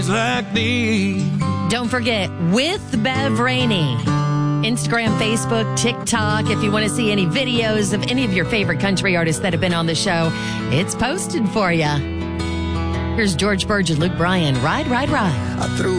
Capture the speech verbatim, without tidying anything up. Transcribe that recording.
like these. Don't forget, With Bev Rainey. Instagram, Facebook, TikTok. If you want to see any videos of any of your favorite country artists that have been on the show, it's posted for you. Here's George Burge and Luke Bryan. Ride, ride, ride. I threw